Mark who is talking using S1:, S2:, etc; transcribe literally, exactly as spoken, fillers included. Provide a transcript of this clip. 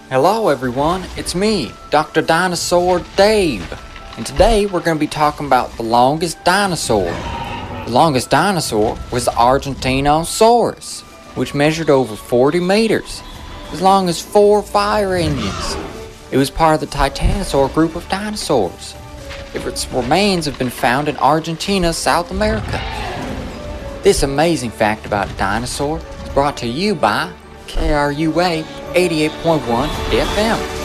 S1: Hello everyone, it's me, Doctor Dinosaur Dave, and today we're going to be talking about the longest dinosaur. The longest dinosaur was the Argentinosaurus, which measured over forty meters, as long as four fire engines. It was part of the Titanosaur group of dinosaurs. Its remains have been found in Argentina, South America. This amazing fact about a dinosaur is brought to you by K R U A eighty-eight point one F M.